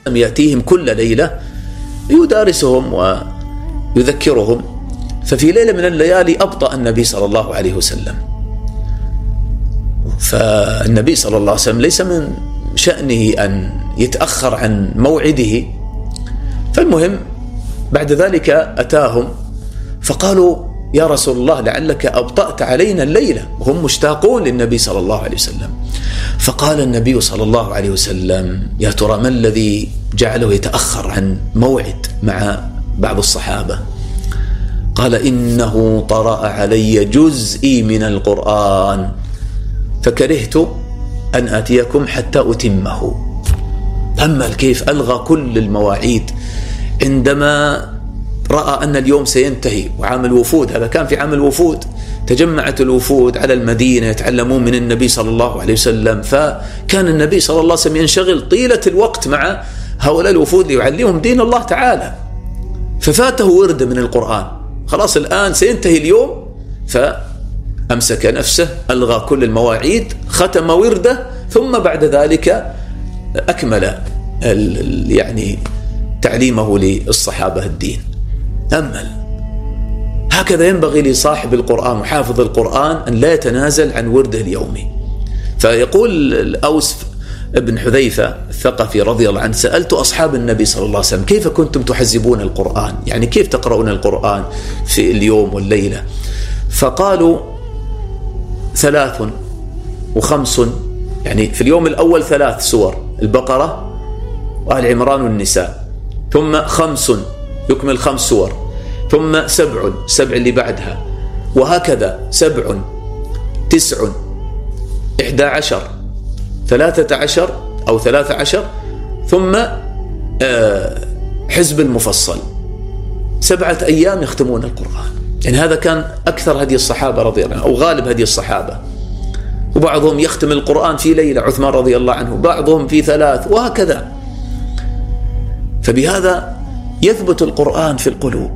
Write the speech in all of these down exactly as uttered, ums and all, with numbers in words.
يأتيهم كل ليلة يدارسهم ويذكرهم. ففي ليلة من الليالي أبطأ النبي صلى الله عليه وسلم. فالنبي صلى الله عليه وسلم ليس من شأنه أن يتأخر عن موعده. فالمهم بعد ذلك أتاهم فقالوا يا رسول الله لعلك أبطأت علينا الليلة، وهم مشتاقون للنبي صلى الله عليه وسلم. فقال النبي صلى الله عليه وسلم يا ترى ما الذي جعله يتأخر عن موعد مع بعض الصحابة؟ قال إنه طرأ علي جزءي من القرآن فكرهت أن آتيكم حتى أتمه. تأمل كيف ألغى كل المواعيد عندما رأى أن اليوم سينتهي. وعام الوفود، هذا كان في عام الوفود، تجمعت الوفود على المدينة يتعلمون من النبي صلى الله عليه وسلم. فكان النبي صلى الله عليه وسلم ينشغل طيلة الوقت مع هؤلاء الوفود ليعلمهم دين الله تعالى. ففاته ورد من القرآن، خلاص الآن سينتهي اليوم، فأمسك نفسه، ألغى كل المواعيد، ختم ورده، ثم بعد ذلك أكمل يعني تعليمه للصحابة الدين. تأمل، هكذا ينبغي لصاحب القرآن وحافظ القرآن أن لا يتنازل عن ورده اليومي. فيقول الأوس ابن حذيفة الثقفي رضي الله عنه سألت أصحاب النبي صلى الله عليه وسلم كيف كنتم تحزبون القرآن، يعني كيف تقرؤون القرآن في اليوم والليلة؟ فقالوا ثلاث وخمس، يعني في اليوم الأول ثلاث سور، البقرة وآل عمران والنساء، ثم خمس يكمل خمس سور، ثم سبع سبع اللي بعدها، وهكذا سبع تسع إحدى عشر ثلاثة عشر أو ثلاثة عشر، ثم حزب المفصل. سبعة أيام يختمون القرآن. يعني هذا كان أكثر هدي الصحابة رضي الله عنهم، أو غالب هدي الصحابة. وبعضهم يختم القرآن في ليلة، عثمان رضي الله عنه، بعضهم في ثلاث، وهكذا. فبهذا يثبت القرآن في القلوب.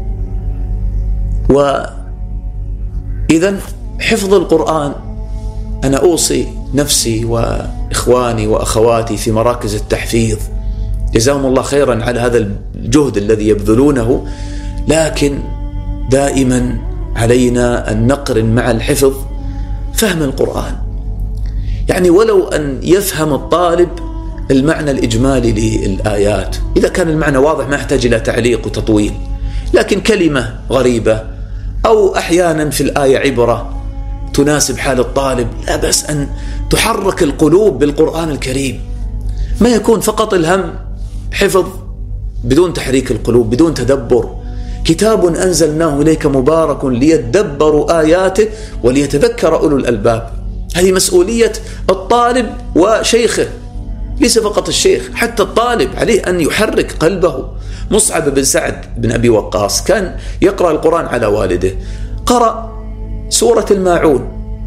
وإذن حفظ القرآن، أنا أوصي نفسي وإخواني وأخواتي في مراكز التحفيظ جزاهم الله خيرا على هذا الجهد الذي يبذلونه، لكن دائما علينا أن نقرن مع الحفظ فهم القرآن. يعني ولو أن يفهم الطالب المعنى الإجمالي للآيات، إذا كان المعنى واضح ما يحتاج إلى تعليق وتطويل، لكن كلمة غريبة أو أحيانا في الآية عبرة تناسب حال الطالب، لا بأس أن تحرك القلوب بالقرآن الكريم. ما يكون فقط الهم حفظ بدون تحريك القلوب، بدون تدبر. كتاب أنزلناه إليك مبارك ليدبروا آياته وليتذكر أولو الألباب. هذه مسؤولية الطالب وشيخه، ليس فقط الشيخ، حتى الطالب عليه أن يحرك قلبه. مصعب بن سعد بن أبي وقاص كان يقرأ القرآن على والده، قرأ سورة الماعون،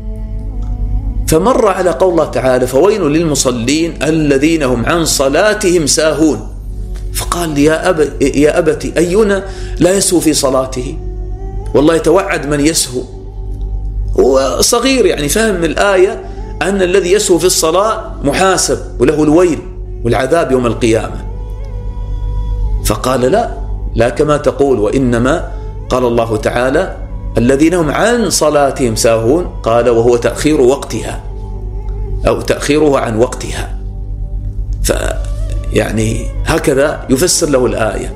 فمر على قول الله تعالى فويل للمصلين الذين هم عن صلاتهم ساهون، فقال يا, أب يا أبتي أينا لا يسهو في صلاته؟ والله يتوعد من يسهو، هو صغير يعني فهم الآية أن الذي يسهو في الصلاة محاسب وله الويل والعذاب يوم القيامة. فقال لا لا كما تقول، وإنما قال الله تعالى الذين هم عن صلاتهم ساهون، قال وهو تأخير وقتها أو تأخيرها عن وقتها. فيعني هكذا يفسر له الآية،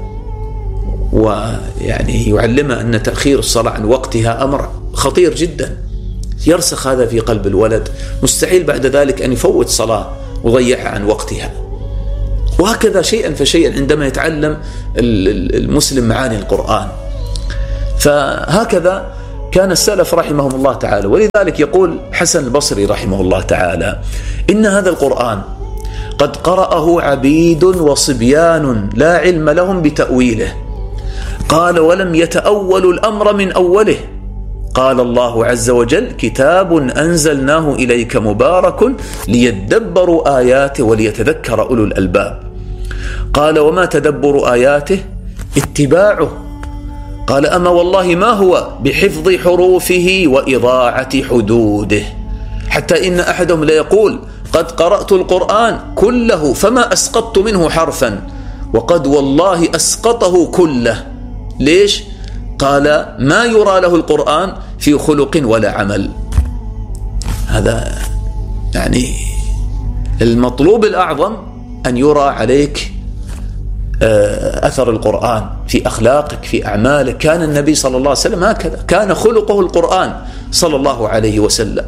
ويعني يعلمه أن تأخير الصلاة عن وقتها أمر خطير جدا، يرسخ هذا في قلب الولد، مستحيل بعد ذلك أن يفوت صلاة ويضيعها عن وقتها. وهكذا شيئا فشيئا عندما يتعلم المسلم معاني القرآن. فهكذا كان السلف رحمهم الله تعالى. ولذلك يقول حسن البصري رحمه الله تعالى إن هذا القرآن قد قرأه عبيد وصبيان لا علم لهم بتأويله، قال ولم يتأولوا الأمر من أوله. قال الله عز وجل كتاب أنزلناه إليك مبارك ليدبروا آياته وليتذكر أولو الألباب. قال وما تدبر آياته؟ اتباعه. قال أما والله ما هو بحفظ حروفه وإضاعة حدوده، حتى إن أحدهم لا يقول قد قرأت القرآن كله فما أسقطت منه حرفا، وقد والله أسقطه كله. ليش؟ قال ما يرى له القرآن في خلق ولا عمل. هذا يعني المطلوب الأعظم أن يرى عليك أثر القرآن في أخلاقك في أعمالك. كان النبي صلى الله عليه وسلم هكذا، كان خلقه القرآن صلى الله عليه وسلم.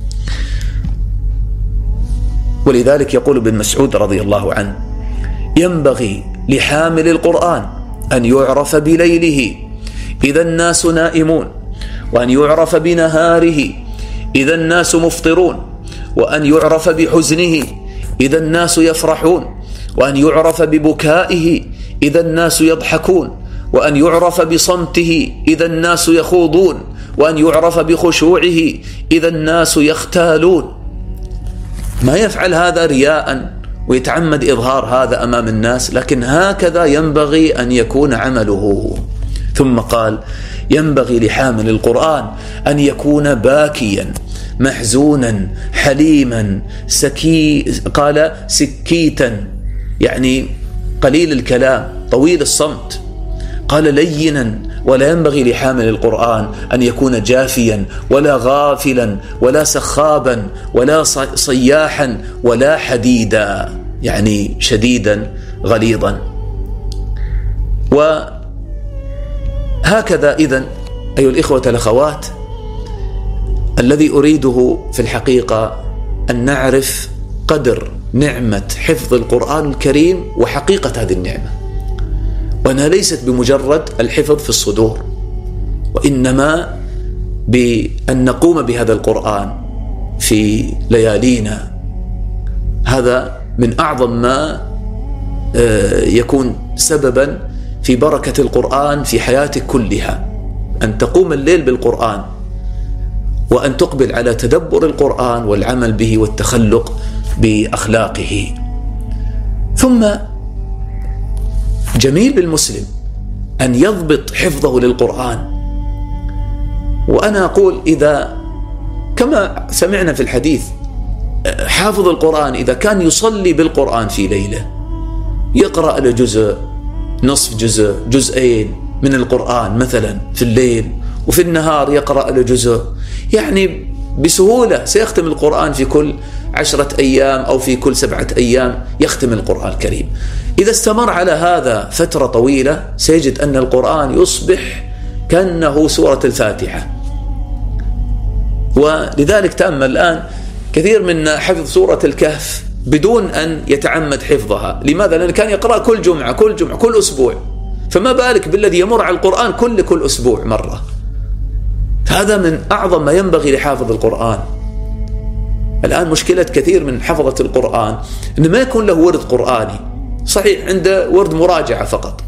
ولذلك يقول ابن مسعود رضي الله عنه: ينبغي لحامل القرآن أن يعرف بليله إذا الناس نائمون، وأن يعرف بنهاره إذا الناس مفطرون، وأن يعرف بحزنه إذا الناس يفرحون، وأن يعرف ببكائه إذا الناس يضحكون، وأن يعرف بصمته إذا الناس يخوضون، وأن يعرف بخشوعه إذا الناس يختالون. ما يفعل هذا رياء ويتعمد إظهار هذا أمام الناس، لكن هكذا ينبغي أن يكون عمله. ثم قال: ينبغي لحامل القرآن أن يكون باكيا محزونا حليما سكي قال سكيتا، يعني قليل الكلام طويل الصمت. قال: لينا، ولا ينبغي لحامل القرآن أن يكون جافيا ولا غافلا ولا سخابا ولا صياحا ولا حديدا، يعني شديدا غليظا. وهكذا إذن أيها الإخوة الأخوات، الذي أريده في الحقيقة أن نعرف قدر نعمة حفظ القرآن الكريم وحقيقة هذه النعمة، وأنها ليست بمجرد الحفظ في الصدور، وإنما بأن نقوم بهذا القرآن في ليالينا. هذا من أعظم ما يكون سببا في بركة القرآن في حياتك كلها، أن تقوم الليل بالقرآن، وأن تقبل على تدبر القرآن والعمل به والتخلق بأخلاقه. ثم جميل بالمسلم أن يضبط حفظه للقرآن. وأنا أقول إذا كما سمعنا في الحديث، حافظ القرآن إذا كان يصلي بالقرآن في ليلة، يقرأ لجزء نصف جزء جزئين من القرآن مثلا في الليل، وفي النهار يقرأ لجزء، يعني بسهولة سيختم القرآن في كل عشرة أيام أو في كل سبعة أيام يختم القرآن الكريم. إذا استمر على هذا فترة طويلة سيجد أن القرآن يصبح كأنه سورة الفاتحة. ولذلك تأمل الآن كثير من حفظ سورة الكهف بدون أن يتعمد حفظها. لماذا؟ لأنه كان يقرأ كل جمعة كل جمعة كل أسبوع، فما بالك بالذي يمر على القرآن كل كل أسبوع مرة. هذا من أعظم ما ينبغي لحافظ القرآن. الآن مشكلة كثير من حفظة القرآن إنه ما يكون له ورد قرآني، صحيح عنده ورد مراجعة فقط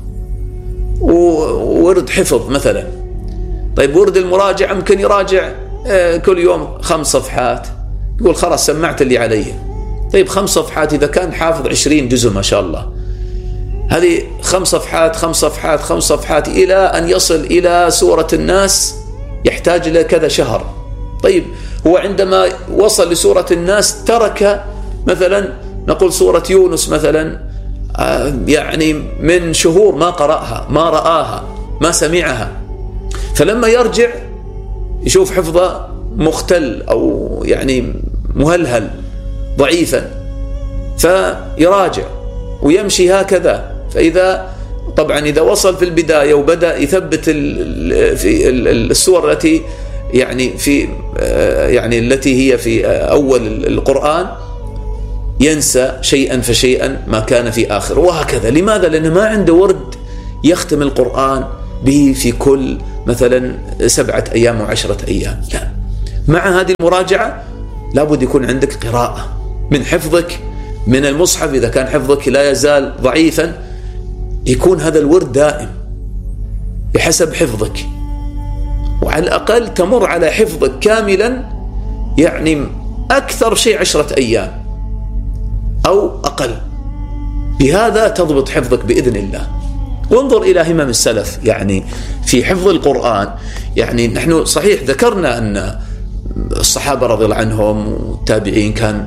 وورد حفظ مثلا. طيب ورد المراجعة ممكن يراجع كل يوم خمس صفحات، يقول خلاص سمعت اللي علي. طيب خمس صفحات إذا كان حافظ عشرين جزء ما شاء الله، هذه خمس صفحات خمس صفحات خمس صفحات إلى أن يصل إلى سورة الناس يحتاج إلى كذا شهر. طيب هو عندما وصل لسورة الناس ترك مثلا نقول سورة يونس مثلا يعني من شهور ما قرأها ما رآها ما سمعها، فلما يرجع يشوف حفظه مختل أو يعني مهلهل ضعيفا، فيراجع ويمشي هكذا. فإذا طبعا إذا وصل في البداية وبدأ يثبت في السور التي يعني في يعني التي هي في أول القرآن ينسى شيئا فشيئا ما كان في آخر، وهكذا. لماذا؟ لأنه ما عنده ورد يختم القرآن به في كل مثلا سبعة أيام وعشرة أيام. لا، مع هذه المراجعة لابد يكون عندك قراءة من حفظك من المصحف. إذا كان حفظك لا يزال ضعيفا يكون هذا الورد دائم بحسب حفظك، وعلى الأقل تمر على حفظك كاملا يعني أكثر شيء عشرة أيام أو أقل. بهذا تضبط حفظك بإذن الله. وانظر إلى همم السلف يعني في حفظ القرآن. يعني نحن صحيح ذكرنا أن الصحابة رضي الله عنهم والتابعين كان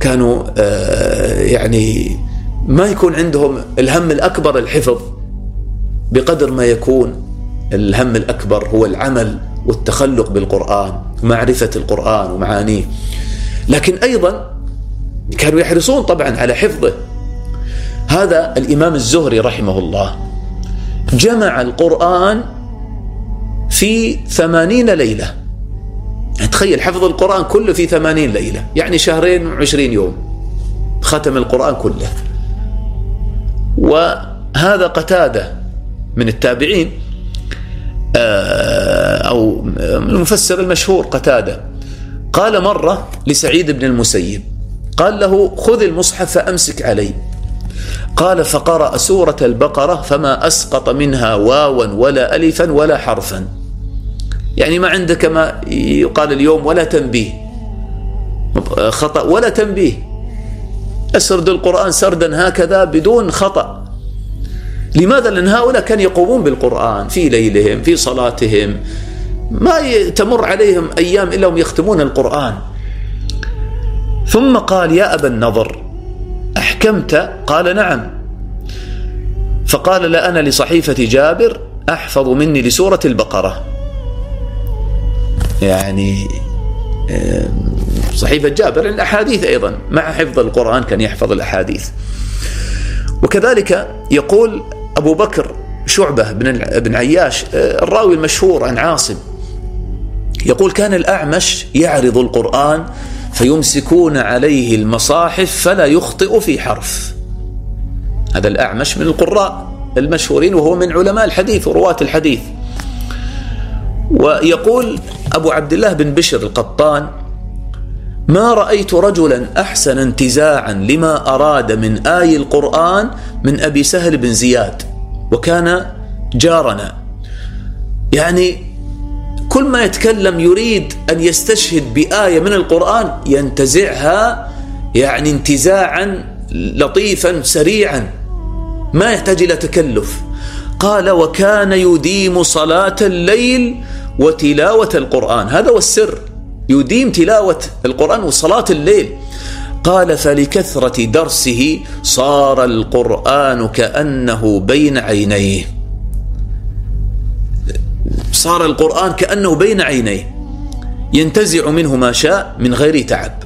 كانوا يعني ما يكون عندهم الهم الأكبر الحفظ بقدر ما يكون الهم الأكبر هو العمل والتخلق بالقرآن ومعرفة القرآن ومعانيه. لكن أيضا كانوا يحرصون طبعا على حفظه. هذا الإمام الزهري رحمه الله جمع القرآن في ثمانين ليلة. تخيل حفظ القرآن كله في ثمانين ليلة، يعني شهرين وعشرين يوم ختم القرآن كله. وهذا قتادة من التابعين أو المفسر المشهور قتادة قال مرة لسعيد بن المسيب، قال له خذ المصحف فأمسك علي. قال فقرأ سورة البقرة فما أسقط منها واوا ولا ألفا ولا حرفا، يعني ما عندك كما يقال اليوم ولا تنبيه، خطأ ولا تنبيه، أسرد القرآن سردا هكذا بدون خطأ. لماذا؟ لأن هؤلاء كانوا يقومون بالقرآن في ليلهم في صلاتهم، ما تمر عليهم أيام إلا هم يختمون القرآن. ثم قال يا أبا النضر أحكمت؟ قال نعم. فقال لا أنا لصحيفة جابر أحفظ مني لسورة البقرة. يعني صحيفة جابر الأحاديث أيضا مع حفظ القرآن كان يحفظ الأحاديث. وكذلك يقول أبو بكر شعبة بن عياش الراوي المشهور عن عاصم يقول كان الأعمش يعرض القرآن فيمسكون عليه المصاحف فلا يخطئ في حرف. هذا الأعمش من القراء المشهورين وهو من علماء الحديث ورواة الحديث. ويقول أبو عبد الله بن بشر القطان ما رأيت رجلا أحسن انتزاعا لما أراد من آي القرآن من أبي سهل بن زياد، وكان جارنا. يعني كل ما يتكلم يريد أن يستشهد بآية من القرآن ينتزعها يعني انتزاعا لطيفا سريعا ما يحتاج إلى تكلف. قال وكان يديم صلاة الليل وتلاوة القرآن، هذا هو السر، يديم تلاوة القرآن وصلاة الليل. قال فلكثرة درسه صار القرآن كأنه بين عينيه، صار القرآن كأنه بين عينيه ينتزع منه ما شاء من غير تعب.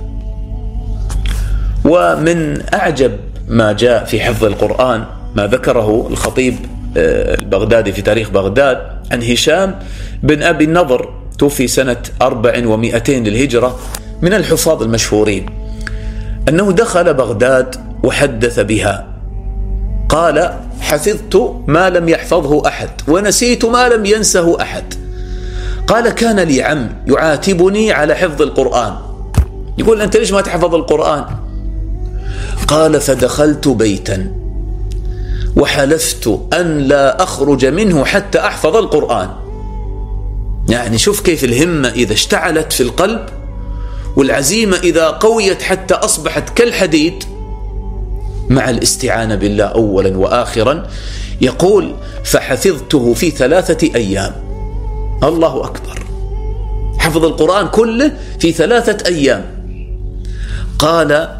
ومن أعجب ما جاء في حفظ القرآن ما ذكره الخطيب البغدادي في تاريخ بغداد عن هشام بن أبي النضر توفي سنة أربع ومئتين للهجرة من الحفاظ المشهورين، أنه دخل بغداد وحدث بها. قال حفظت ما لم يحفظه أحد ونسيت ما لم ينسه أحد. قال كان لي عم يعاتبني على حفظ القرآن، يقول أنت ليش ما تحفظ القرآن؟ قال فدخلت بيتا وحلفت أن لا أخرج منه حتى أحفظ القرآن. يعني شوف كيف الهمة إذا اشتعلت في القلب والعزيمة إذا قويت حتى أصبحت كالحديد مع الاستعانة بالله أولا وآخرا. يقول فحفظته في ثلاثة أيام. الله أكبر، حفظ القرآن كله في ثلاثة أيام. قال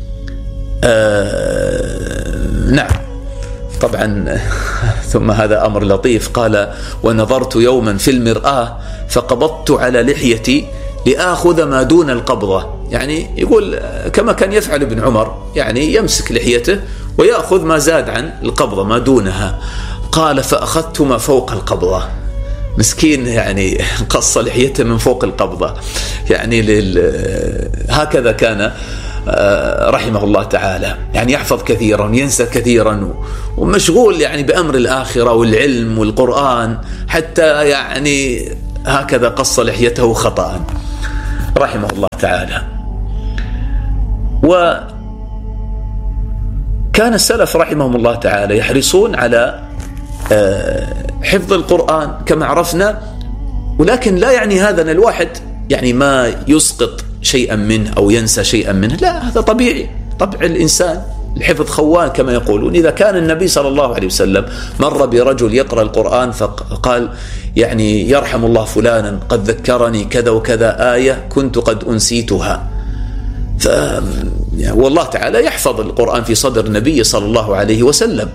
آه نعم طبعا. ثم هذا أمر لطيف، قال ونظرت يوما في المرآة فقبضت على لحيتي لآخذ ما دون القبضة. يعني يقول كما كان يفعل ابن عمر، يعني يمسك لحيته ويأخذ ما زاد عن القبضة ما دونها. قال فأخذت ما فوق القبضة. مسكين يعني قص لحيته من فوق القبضة. يعني لل... هكذا كان رحمه الله تعالى، يعني يحفظ كثيرا ينسى كثيرا ومشغول يعني بأمر الآخرة والعلم والقرآن، حتى يعني هكذا قص لحيته خطأ رحمه الله تعالى. وكان السلف رحمهم الله تعالى يحرصون على حفظ القرآن كما عرفنا، ولكن لا يعني هذا أن الواحد يعني ما يسقط شيئا منه أو ينسى شيئا منه، لا، هذا طبيعي، طبع الإنسان، الحفظ خوان كما يقولون. إذا كان النبي صلى الله عليه وسلم مر برجل يقرأ القرآن فقال يعني يرحم الله فلانا قد ذكرني كذا وكذا آية كنت قد أنسيتها، والله تعالى يحفظ القرآن في صدر النبي صلى الله عليه وسلم.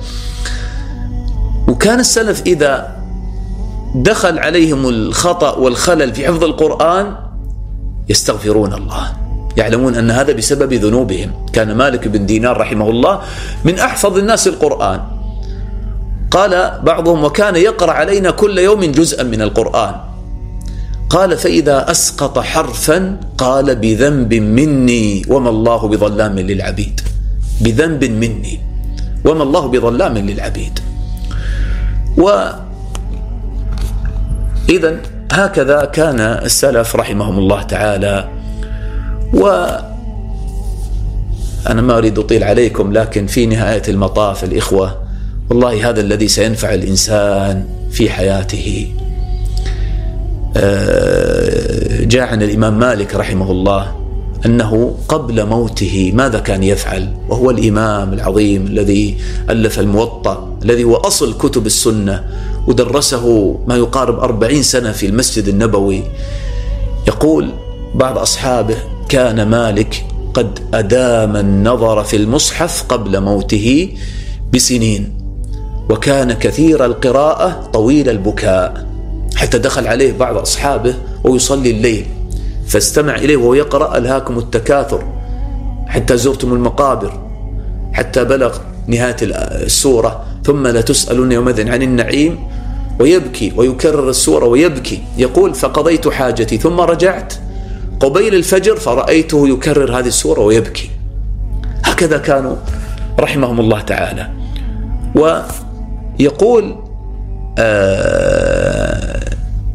وكان السلف إذا دخل عليهم الخطأ والخلل في حفظ القرآن يستغفرون الله، يعلمون أن هذا بسبب ذنوبهم. كان مالك بن دينار رحمه الله من أحفظ الناس القرآن، قال بعضهم وكان يقرأ علينا كل يوم جزءا من القرآن، قال فإذا أسقط حرفا قال بذنب مني وما الله بظلام للعبيد، بذنب مني وما الله بظلام للعبيد. وإذن هكذا كان السلف رحمهم الله تعالى. وأنا ما أريد أطيل عليكم، لكن في نهاية المطاف الإخوة والله هذا الذي سينفع الإنسان في حياته. جاء عن الإمام مالك رحمه الله أنه قبل موته ماذا كان يفعل، وهو الإمام العظيم الذي ألف الموطأ الذي هو أصل كتب السنة ودرسه ما يقارب أربعين سنة في المسجد النبوي. يقول بعض أصحابه كان مالك قد أدام النظر في المصحف قبل موته بسنين، وكان كثير القراءة طويل البكاء، حتى دخل عليه بعض أصحابه ويصلي الليل فاستمع إليه وهو يقرأ ألهاكم التكاثر حتى زرتم المقابر، حتى بلغ نهاية السورة ثم لا تسألون يومئذ عن النعيم، ويبكي ويكرر السورة ويبكي. يقول فقضيت حاجتي ثم رجعت قبيل الفجر فرأيته يكرر هذه السورة ويبكي. هكذا كانوا رحمهم الله تعالى. ويقول آه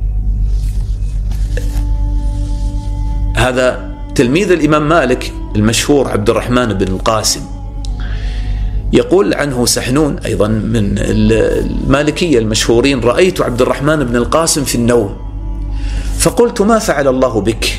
هذا تلميذ الإمام مالك المشهور عبد الرحمن بن القاسم، يقول عنه سحنون أيضا من المالكية المشهورين: رأيت عبد الرحمن بن القاسم في النوم فقلت ما فعل الله بك؟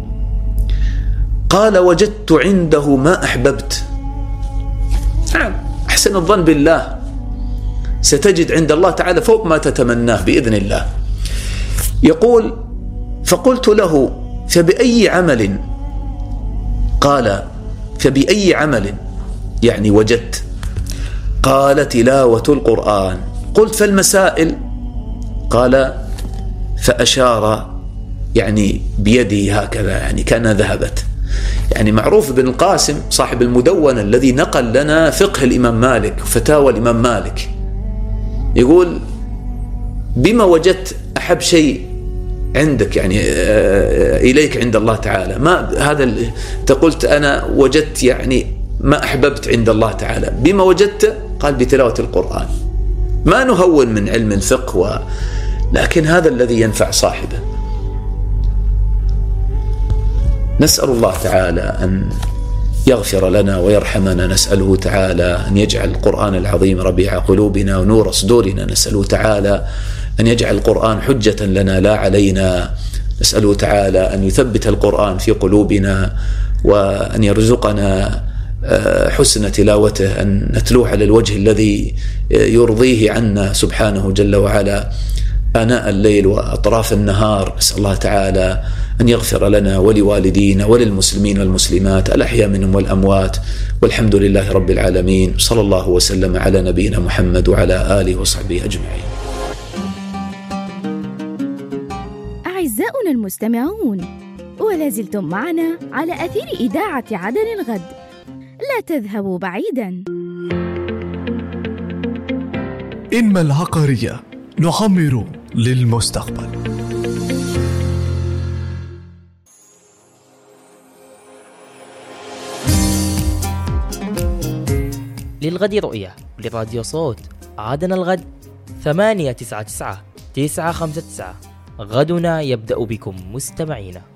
قال وجدت عنده ما أحببت. نعم، أحسن الظن بالله، ستجد عند الله تعالى فوق ما تتمناه بإذن الله. يقول فقلت له فبأي عمل؟ قال فبأي عمل يعني وجدت؟ قال تلاوة القرآن. قلت فالمسائل؟ قال فأشار يعني بيده هكذا، يعني كأنها ذهبت. يعني معروف بن القاسم صاحب المدونة الذي نقل لنا فقه الإمام مالك فتاوى الإمام مالك، يقول بما وجدت أحب شيء عندك يعني إليك عند الله تعالى؟ ما هذا تقولت أنا وجدت يعني ما أحببت عند الله تعالى، بما وجدت؟ قال بتلاوة القرآن. ما نهون من علم الفقه و... لكن هذا الذي ينفع صاحبه. نسأل الله تعالى أن يغفر لنا ويرحمنا، نسأله تعالى أن يجعل القرآن العظيم ربيع قلوبنا ونور صدورنا، نسأله تعالى أن يجعل القرآن حجة لنا لا علينا، نسأله تعالى أن يثبت القرآن في قلوبنا وأن يرزقنا حسن تلاوته، أن نتلوه على الوجه الذي يرضيه عنا سبحانه جل وعلا آناء الليل وأطراف النهار. نسأل الله تعالى أن يغفر لنا ولوالدينا وللمسلمين والمسلمات الأحياء منهم والأموات، والحمد لله رب العالمين. صلى الله وسلم على نبينا محمد وعلى آله وصحبه أجمعين. أعزائنا المستمعون، ولا زلتم معنا على أثير إذاعة عدن الغد، لا تذهبوا بعيدا. إنما العقارية نعمر للمستقبل. للغد رؤية لراديو صوت عدن الغد ثمانية تسعة تسعة تسعة خمسة تسعة. غدنا يبدأ بكم مستمعينا.